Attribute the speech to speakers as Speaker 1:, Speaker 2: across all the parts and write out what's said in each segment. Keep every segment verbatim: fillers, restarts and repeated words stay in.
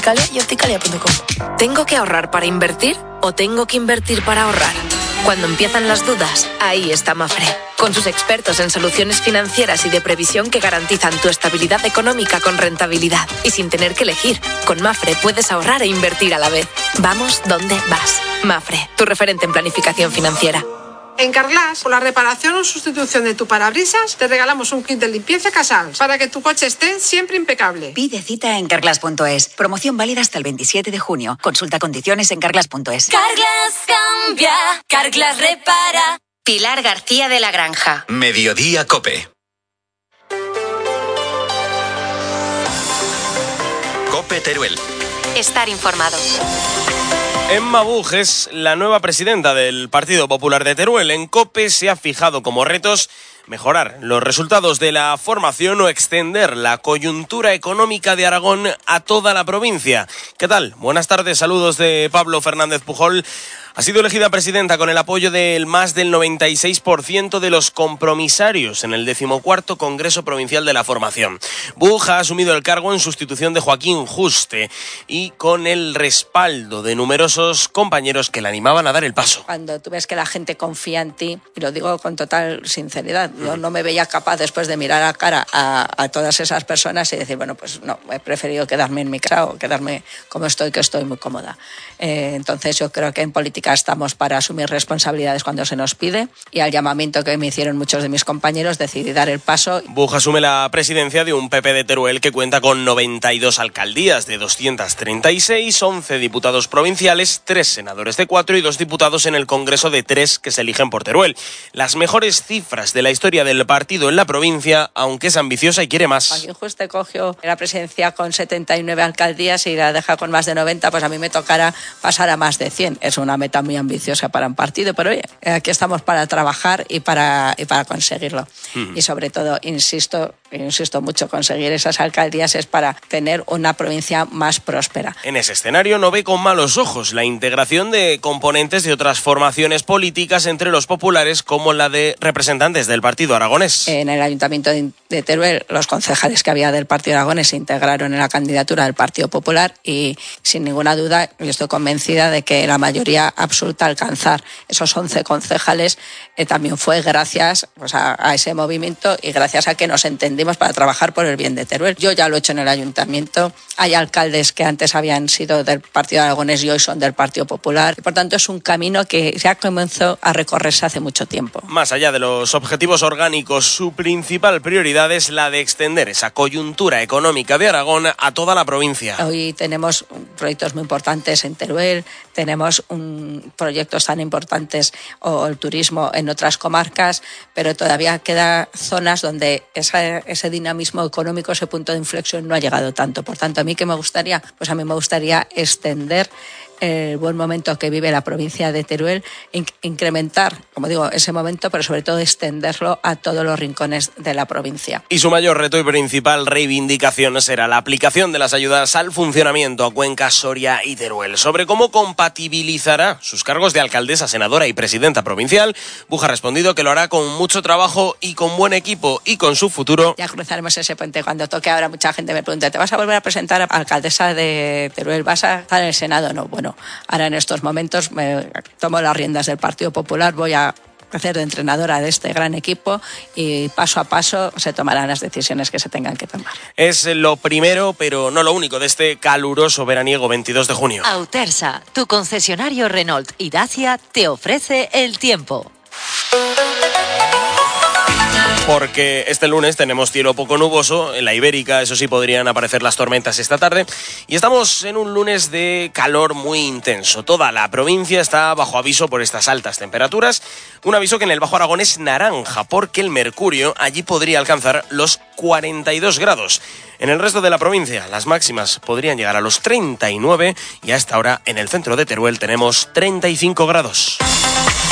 Speaker 1: Opticalia y opticalia punto com. ¿Tengo que ahorrar para invertir o tengo que invertir para ahorrar? Cuando empiezan las dudas, ahí está Mafre, con sus expertos en soluciones financieras y de previsión que garantizan tu estabilidad económica con rentabilidad y sin tener que elegir. Con Mafre puedes ahorrar e invertir a la vez. Vamos donde vas. Mafre, tu referente en planificación financiera.
Speaker 2: En Carglass, por la reparación o sustitución de tu parabrisas, te regalamos un kit de limpieza Casals para que tu coche esté siempre impecable.
Speaker 3: Pide cita en carglass punto es. Promoción válida hasta el veintisiete de junio. Consulta condiciones en carglass punto es.
Speaker 4: Carglass cambia, Carglass repara.
Speaker 5: Pilar García de la Granja.
Speaker 6: Mediodía Cope. Cope Teruel.
Speaker 5: Estar informado.
Speaker 7: Emma Buj es la nueva presidenta del Partido Popular de Teruel. En COPE se ha fijado como retos mejorar los resultados de la formación o extender la coyuntura económica de Aragón a toda la provincia. ¿Qué tal? Buenas tardes, saludos de Pablo Fernández Pujol. Ha sido elegida presidenta con el apoyo del más del noventa y seis por ciento de los compromisarios en el decimocuarto Congreso Provincial de la Formación. Buj ha asumido el cargo en sustitución de Joaquín Juste y con el respaldo de numerosos compañeros que le animaban a dar el paso.
Speaker 8: Cuando tú ves que la gente confía en ti, y lo digo con total sinceridad, yo no me veía capaz después de mirar a cara a, a todas esas personas y decir, bueno, pues no, he preferido quedarme en mi casa o quedarme como estoy, que estoy muy cómoda. Eh, entonces yo creo que en política estamos para asumir responsabilidades cuando se nos pide y al llamamiento que me hicieron muchos de mis compañeros decidí dar el paso.
Speaker 7: Buj asume la presidencia de un P P de Teruel que cuenta con noventa y dos alcaldías de doscientas treinta y seis, once diputados provinciales, tres senadores de cuatro y dos diputados en el Congreso de tres que se eligen por Teruel. Las mejores cifras de la historia del partido en la provincia, aunque es ambiciosa y quiere más.
Speaker 8: Joaquín Juste cogió la presidencia con setenta y nueve alcaldías y la deja con más de noventa, pues a mí me tocará pasar a más de cien. Es una meta muy ambiciosa para un partido, pero oye, aquí estamos para trabajar y para, y para conseguirlo. Mm. Y sobre todo, insisto, insisto mucho, conseguir esas alcaldías es para tener una provincia más próspera.
Speaker 7: En ese escenario no ve con malos ojos la integración de componentes de otras formaciones políticas entre los populares, como la de representantes del Partido Aragonés.
Speaker 8: En el Ayuntamiento de Teruel, los concejales que había del Partido Aragonés se integraron en la candidatura del Partido Popular y, sin ninguna duda, yo estoy convencida de que la mayoría absoluta a alcanzar esos once concejales eh, también fue gracias pues, a, a ese movimiento y gracias a que nos entendimos para trabajar por el bien de Teruel. Yo ya lo he hecho en el ayuntamiento, hay alcaldes que antes habían sido del Partido Aragonés y hoy son del Partido Popular y por tanto es un camino que ya comenzó a recorrerse hace mucho tiempo.
Speaker 7: Más allá de los objetivos orgánicos, su principal prioridad es la de extender esa coyuntura económica de Aragón a toda la provincia.
Speaker 8: Hoy tenemos proyectos muy importantes en Teruel, tenemos un, proyectos tan importantes o el turismo en otras comarcas, pero todavía queda zonas donde esa, ese dinamismo económico, ese punto de inflexión no ha llegado tanto. Por tanto, a mí ¿qué me gustaría? Pues a mí me gustaría extender el buen momento que vive la provincia de Teruel, inc- incrementar, como digo, ese momento, pero sobre todo extenderlo a todos los rincones de la provincia.
Speaker 7: Y su mayor reto y principal reivindicación será la aplicación de las ayudas al funcionamiento a Cuenca, Soria y Teruel. Sobre cómo compatibilizará sus cargos de alcaldesa, senadora y presidenta provincial, Buj ha respondido que lo hará con mucho trabajo y con buen equipo y con su futuro.
Speaker 8: Ya cruzaremos ese puente cuando toque. Ahora mucha gente me pregunta, ¿te vas a volver a presentar a alcaldesa de Teruel? ¿Vas a estar en el Senado? No, bueno. Ahora en estos momentos me tomo las riendas del Partido Popular, voy a hacer de entrenadora de este gran equipo y paso a paso se tomarán las decisiones que se tengan que tomar.
Speaker 7: Es lo primero, pero no lo único, de este caluroso veraniego veintidós de junio.
Speaker 4: Autersa, tu concesionario Renault y Dacia, te ofrece el tiempo.
Speaker 7: Porque este lunes tenemos cielo poco nuboso, en la Ibérica, eso sí, podrían aparecer las tormentas esta tarde, y estamos en un lunes de calor muy intenso. Toda la provincia está bajo aviso por estas altas temperaturas, un aviso que en el Bajo Aragón es naranja, porque el mercurio allí podría alcanzar los cuarenta y dos grados. En el resto de la provincia, las máximas podrían llegar a los treinta y nueve, y a esta hora en el centro de Teruel tenemos treinta y cinco grados.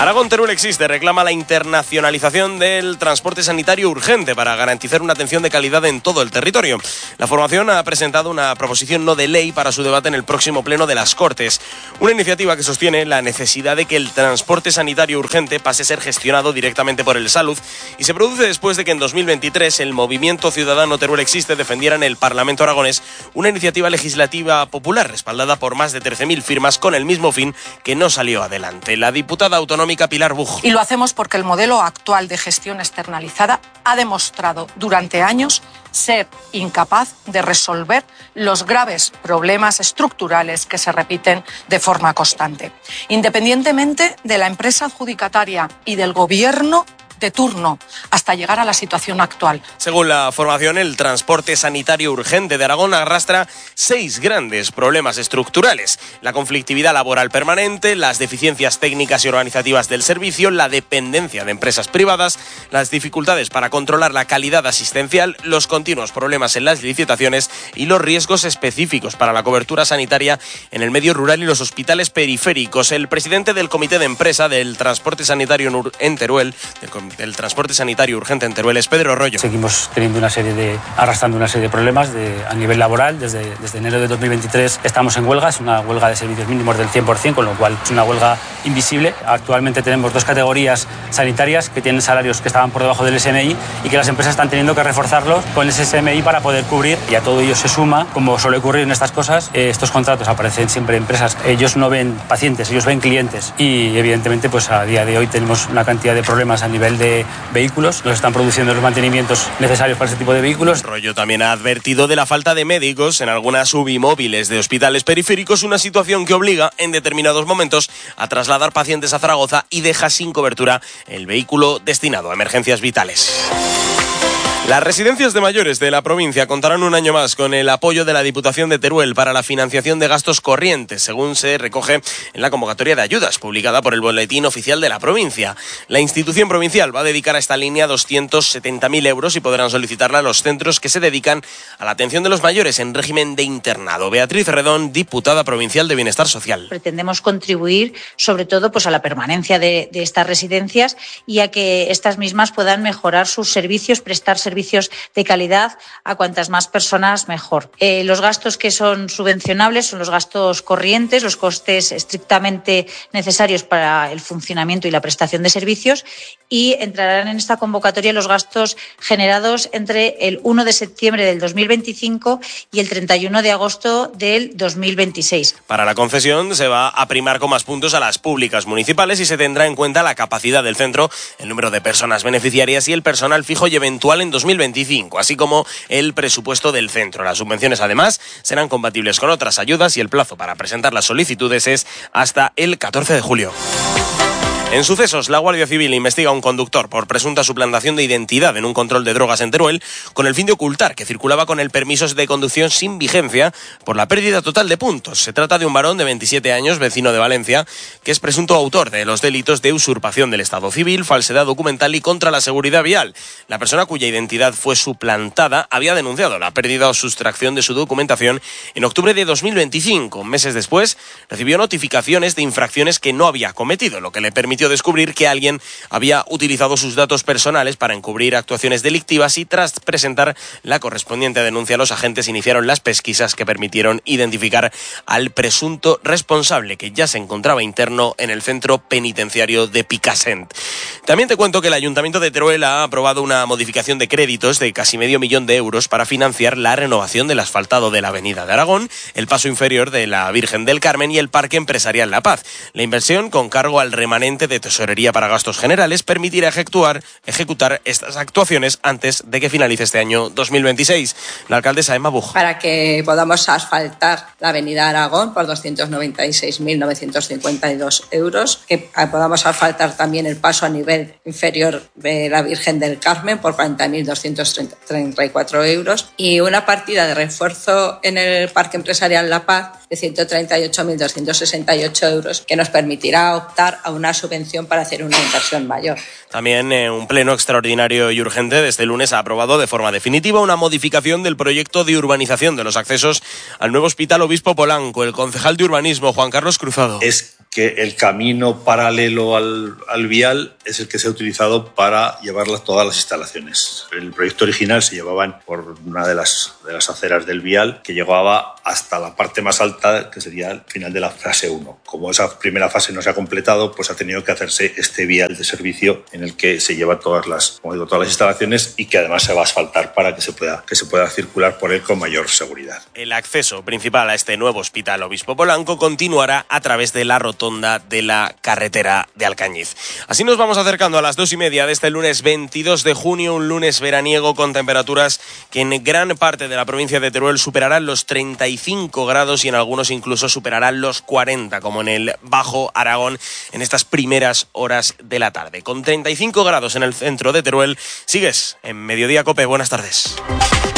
Speaker 7: Aragón Teruel Existe reclama la internacionalización del transporte sanitario urgente para garantizar una atención de calidad en todo el territorio. La formación ha presentado una proposición no de ley para su debate en el próximo pleno de las Cortes. Una iniciativa que sostiene la necesidad de que el transporte sanitario urgente pase a ser gestionado directamente por el Salud y se produce después de que en dos mil veintitrés el Movimiento Ciudadano Teruel Existe defendiera en el Parlamento aragonés una iniciativa legislativa popular respaldada por más de trece mil firmas con el mismo fin que no salió adelante. La diputada autonómica Pilar Buj.
Speaker 9: Y lo hacemos porque el modelo actual de gestión externalizada ha demostrado durante años ser incapaz de resolver los graves problemas estructurales que se repiten de forma constante. Independientemente de la empresa adjudicataria y del gobierno de turno, hasta llegar a la situación actual.
Speaker 7: Según la formación, el transporte sanitario urgente de Aragón arrastra seis grandes problemas estructurales: la conflictividad laboral permanente, las deficiencias técnicas y organizativas del servicio, la dependencia de empresas privadas, las dificultades para controlar la calidad asistencial, los continuos problemas en las licitaciones y los riesgos específicos para la cobertura sanitaria en el medio rural y los hospitales periféricos. El presidente del Comité de Empresa del Transporte Sanitario en Teruel, del del transporte sanitario urgente en Teruel, es Pedro Rollo.
Speaker 10: Seguimos teniendo una serie de, arrastrando una serie de problemas de, a nivel laboral. Desde, desde enero de dos mil veintitrés estamos en huelga, es una huelga de servicios mínimos del cien por ciento, con lo cual es una huelga invisible. Actualmente tenemos dos categorías sanitarias que tienen salarios que estaban por debajo del S M I y que las empresas están teniendo que reforzarlos con ese S M I para poder cubrir, y a todo ello se suma, como suele ocurrir en estas cosas, eh, estos contratos aparecen siempre empresas, ellos no ven pacientes, ellos ven clientes, y evidentemente pues a día de hoy tenemos una cantidad de problemas a nivel de de vehículos, nos están produciendo los mantenimientos necesarios para ese tipo de vehículos.
Speaker 7: Rollo también ha advertido de la falta de médicos en algunas ubimóviles de hospitales periféricos, una situación que obliga en determinados momentos a trasladar pacientes a Zaragoza y deja sin cobertura el vehículo destinado a emergencias vitales. Las residencias de mayores de la provincia contarán un año más con el apoyo de la Diputación de Teruel para la financiación de gastos corrientes, según se recoge en la convocatoria de ayudas publicada por el Boletín Oficial de la provincia. La institución provincial va a dedicar a esta línea doscientos setenta mil euros y podrán solicitarla a los centros que se dedican a la atención de los mayores en régimen de internado. Beatriz Redón, diputada provincial de Bienestar Social.
Speaker 11: Pretendemos contribuir sobre todo pues, a la permanencia de, de estas residencias y a que estas mismas puedan mejorar sus servicios, prestar servicios servicios de calidad a cuantas más personas mejor. Eh, los gastos que son subvencionables son los gastos corrientes, los costes estrictamente necesarios para el funcionamiento y la prestación de servicios, y entrarán en esta convocatoria los gastos generados entre el uno de septiembre del dos mil veinticinco y el treinta y uno de agosto del dos mil veintiséis.
Speaker 7: Para la concesión se va a primar con más puntos a las públicas municipales y se tendrá en cuenta la capacidad del centro, el número de personas beneficiarias y el personal fijo y eventual en dos mil veinticinco, así como el presupuesto del centro. Las subvenciones, además, serán compatibles con otras ayudas y el plazo para presentar las solicitudes es hasta el catorce de julio. En sucesos, la Guardia Civil investiga a un conductor por presunta suplantación de identidad en un control de drogas en Teruel con el fin de ocultar que circulaba con el permiso de conducción sin vigencia por la pérdida total de puntos. Se trata de un varón de veintisiete años, vecino de Valencia, que es presunto autor de los delitos de usurpación del estado civil, falsedad documental y contra la seguridad vial. La persona cuya identidad fue suplantada había denunciado la pérdida o sustracción de su documentación en octubre de dos mil veinticinco. Meses después, recibió notificaciones de infracciones que no había cometido, lo que le permitió descubrir que alguien había utilizado sus datos personales para encubrir actuaciones delictivas, y tras presentar la correspondiente denuncia, los agentes iniciaron las pesquisas que permitieron identificar al presunto responsable, que ya se encontraba interno en el centro penitenciario de Picassent. También te cuento que el Ayuntamiento de Teruel ha aprobado una modificación de créditos de casi medio millón de euros para financiar la renovación del asfaltado de la Avenida de Aragón, el paso inferior de la Virgen del Carmen y el Parque Empresarial La Paz. La inversión, con cargo al remanente de tesorería para gastos generales, permitirá ejecutar, ejecutar estas actuaciones antes de que finalice este año dos mil veintiséis. La alcaldesa Emma Buj.
Speaker 8: Para que podamos asfaltar la Avenida Aragón por doscientos noventa y seis mil novecientos cincuenta y dos euros, que podamos asfaltar también el paso a nivel inferior de la Virgen del Carmen por cuarenta mil doscientos treinta y cuatro euros, y una partida de refuerzo en el Parque Empresarial La Paz de ciento treinta y ocho mil doscientos sesenta y ocho euros, que nos permitirá optar a una subvención para hacer una inversión mayor.
Speaker 7: También eh, un pleno extraordinario y urgente de este lunes ha aprobado de forma definitiva una modificación del proyecto de urbanización de los accesos al nuevo Hospital Obispo Polanco. El concejal de urbanismo, Juan Carlos Cruzado.
Speaker 12: Es que el camino paralelo al, al vial es el que se ha utilizado para llevar todas las instalaciones. El proyecto original se llevaban por una de las, de las aceras del vial que llegaba hasta la parte más alta, que sería el final de la fase uno. Como esa primera fase no se ha completado, pues ha tenido que hacerse este vial de servicio en el que se lleva todas las, como digo, todas las instalaciones y que además se va a asfaltar para que se pueda, que se pueda circular por él con mayor seguridad.
Speaker 7: El acceso principal a este nuevo Hospital Obispo Polanco continuará a través de la rotonda de la carretera de Alcañiz. Así nos vamos acercando a las dos y media de este lunes veintidós de junio, un lunes veraniego con temperaturas que en gran parte de la provincia de Teruel superarán los treinta y cinco grados y en algunos incluso superarán los cuarenta, como en el Bajo Aragón en estas primeras horas de la tarde. Con treinta y cinco grados en el centro de Teruel, sigues en Mediodía Cope. Buenas tardes.